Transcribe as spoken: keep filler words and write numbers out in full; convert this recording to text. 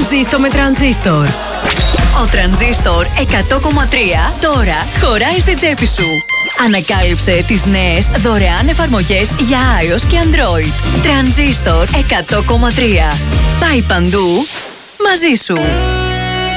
Ζήστο με τρανζίστορ. Ο Τρανζίστορ εκατό κόμμα τρία τώρα χωράει στην τσέπη σου. Ανακάλυψε τις νέες δωρεάν εφαρμογές για iOS και Android. Τρανζίστορ εκατό κόμμα τρία. Πάει παντού μαζί σου.